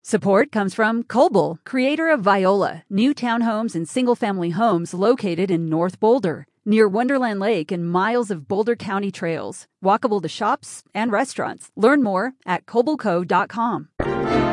Support comes from Coble, creator of Viola, new townhomes and single-family homes located in North Boulder, near Wonderland Lake and miles of Boulder County trails, walkable to shops and restaurants. Learn more at cobleco.com.